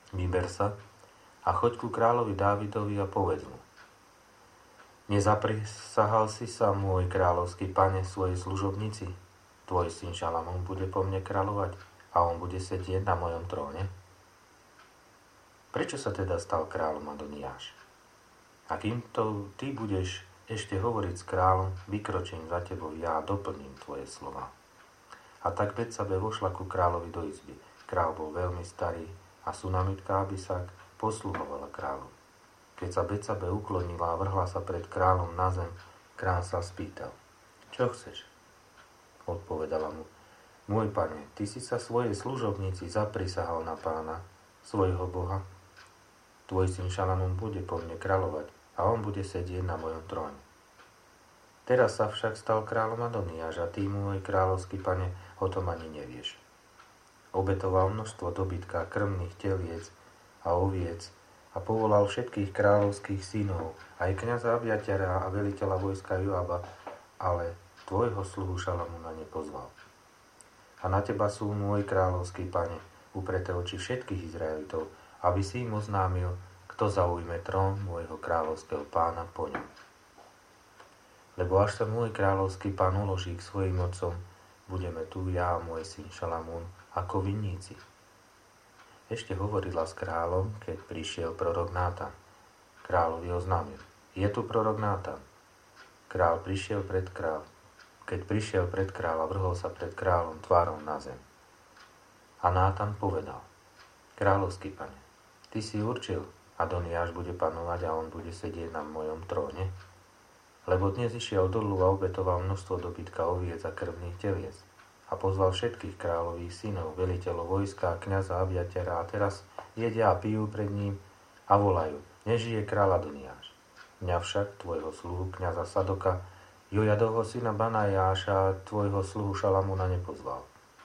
Vyber sa a choď ku kráľovi Dávidovi a povedz mu: Nezaprisahal si sa, môj kráľovský pane, svojej služobnici? Tvoj syn Šalamún bude po mne kráľovať a on bude sedieť na mojom tróne? Prečo sa teda stal kráľom Adoniáš? A kým to ty budeš ešte hovoriť s kráľom, vykročím za tebou ja a doplním tvoje slova. A tak Betsabe vošla ku kráľovi do izby. Kráľ bol veľmi starý a Sunamitka Abisak posluhovala kráľu. Keď sa Betsabe uklonila a vrhla sa pred kráľom na zem, kráľ sa spýtal: Čo chceš? Odpovedala mu: Môj pane, ty si sa svojej služobnici zaprisahal na pána, svojho boha. Tvoj syn Šalamún bude po mne kráľovať a on bude sedieť na mojom tróne. Teraz sa však stal kráľom Adoniáš a ty, môj kráľovský pane, o tom ani nevieš. Obetoval množstvo dobytka, krmných teliec a oviec a povolal všetkých kráľovských synov, aj kňaza Abiatara a veliteľa vojska Joaba, ale tvojho sluhu Šalamúna nepozval. A na teba sú, môj kráľovský pane, upreté oči všetkých Izraelitov, aby si im oznámil, kto zaujme trón môjho kráľovského pána po ňom. Lebo až sa môj kráľovský pán uloží k svojim otcom, budeme tu ja a môj syn Šalamún ako vinníci. Ešte hovorila s kráľom, keď prišiel prorok Nátan. Kráľovi oznámil: Je tu prorok Nátan. Kráľ prišiel pred kráľ. Keď prišiel pred kráľa, vrhol sa pred kráľom tvárou na zem. A Nátan povedal: Kráľovský pane, ty si určil, Adoniáš bude panovať a on bude sedieť na mojom tróne? Lebo dnes išiel dolu a obetoval množstvo dobytka, oviec a krvných teliec. A pozval všetkých kráľových synov, veliteľov vojska a kňaza Abiatara, a teraz jedia a pijú pred ním a volajú: Nežije kráľ Adoniáš. Mňa však, tvojho sluhu kňaza Sadoka, Jojadovho syna Banajáša a tvojho sluhu Šalamúna nepozval.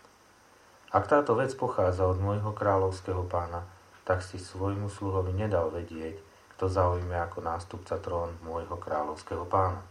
Ak táto vec pochádza od môjho kráľovského pána, tak si svojmu sluhovi nedal vedieť, kto zaujme ako nástupca trón môjho kráľovského pána.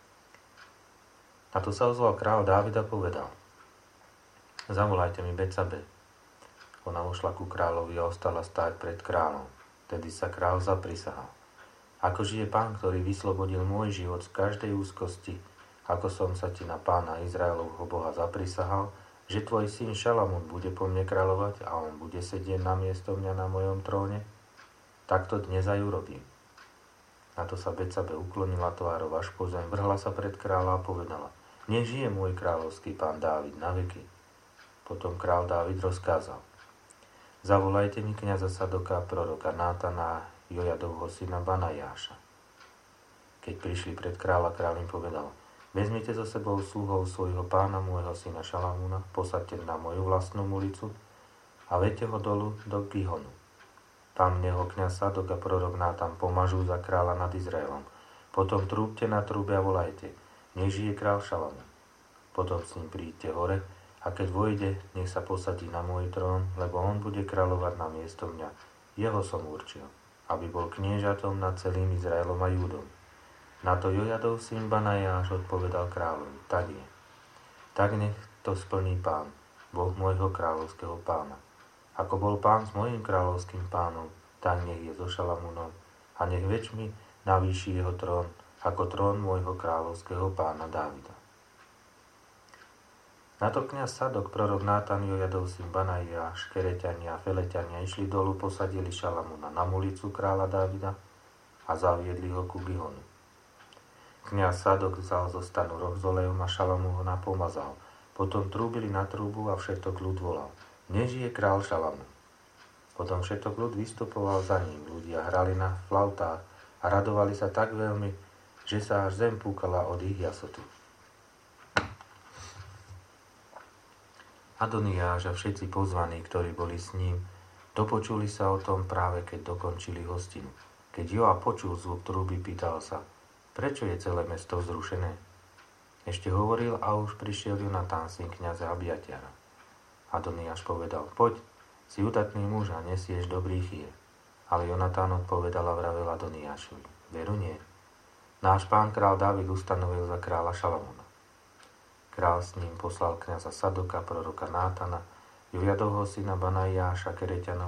Na to sa ozval kráľ Dávid a povedal: Zavolajte mi Betsabe. Ona vošla ku kráľovi a ostala stáť pred kráľom. Tedy sa kráľ zaprisahal: Ako žije pán, ktorý vyslobodil môj život z každej úzkosti, ako som sa ti na pána Izraelovho Boha zaprisahal, že tvoj syn Šalamún bude po mne kráľovať a on bude sedieť na miesto mňa na mojom tróne, tak to dnes aj urobím. Na to sa Betsabe uklonila tvárou až po zem, vrhla sa pred kráľa a povedala: Nech žije môj kráľovský pán Dávid na veky. Potom kráľ Dávid rozkázal: Zavolajte mi kňaza Sadoka, proroka Nátana a Jojadovho syna Banajáša. Keď prišli pred kráľa, kráľ im povedal: Vezmite so sebou sluhov svojho pána, môjho syna Šalamúna, posaďte na moju vlastnú ulicu a veďte ho dolu do Gihonu. Tam neho kňaz Sadok a prorok Nátan pomažú za kráľa nad Izraelom. Potom trúbte na trúbe a volajte: Nech žije kráľ Šalamún. Potom s ním príďte hore, a keď vojde, nech sa posadí na môj trón, lebo on bude kráľovať na miesto mňa. Jeho som určil, aby bol kniežatom nad celým Izraelom a Júdom. Na to Jojadov syn Banajáš odpovedal kráľovi: Tak je. Tak nech to splní pán, Boh môjho kráľovského pána. Ako bol pán s mojím kráľovským pánom, tak nech je so Šalamúnom a nech väčšmi navýši jeho trón, ako trón môjho kráľovského pána Dávida. Na to kňaz Sadok, prorok Nátan, Jojadov syn Banajáš, Kereťania a Feleťania išli dolu, posadili Šalamúna na mulicu kráľa Dávida a zaviedli ho ku Gihonu. Kňaz Sadok vzal zo stanu roh s olejom a Šalamún ho napomazal. Potom trúbili na trúbu a všetok ľud volal: Nežije král Šalamún. Potom všetok ľud vystupoval za ním. Ľudia hrali na flautách a radovali sa tak veľmi, že sa až zem púkala od ich jasotu. Adoniáš a všetci pozvaní, ktorí boli s ním, dopočuli sa o tom práve keď dokončili hostinu. Keď Joab počul zvuk trúby, pýtal sa: Prečo je celé mesto vzrušené? Ešte hovoril a už prišiel Jonatán, syn kňaza Abiatara. Adoniáš povedal: Poď, si udatný muž a nesieš dobrý chýr. Ale Jonatán odpovedal a vravel Adoniášovi: Veru nie. Náš pán král Dávid ustanovil za kráľa Šalamúna. Král s ním poslal kňaza Sadoka, proroka Nátana, Jojadovho syna Banajáša, Kereťanov